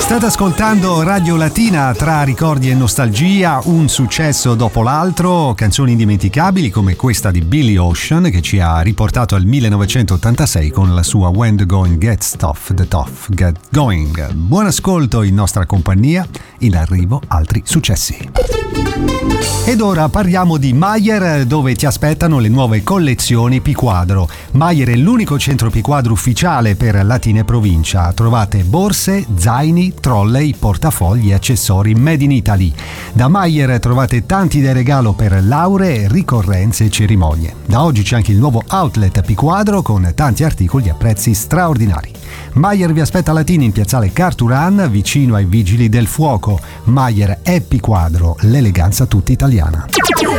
State ascoltando Radio Latina, tra ricordi e nostalgia, un successo dopo l'altro, canzoni indimenticabili come questa di Billy Ocean che ci ha riportato al 1986 con la sua When the Going Gets Tough, the Tough Get Going. Buon ascolto in nostra compagnia, in arrivo altri successi. Ed ora parliamo di Mayer, dove ti aspettano le nuove collezioni Piquadro. Mayer è l'unico centro Piquadro ufficiale per Latina e provincia. Trovate borse, zaini, trolley, portafogli e accessori made in Italy. Da Mayer trovate tanti idee regalo per lauree, ricorrenze e cerimonie. Da oggi c'è anche il nuovo outlet Piquadro con tanti articoli a prezzi straordinari. Mayer vi aspetta a Latina in piazzale Carturan, vicino ai Vigili del Fuoco. Mayer è Piquadro, l'eleganza tutta italiana.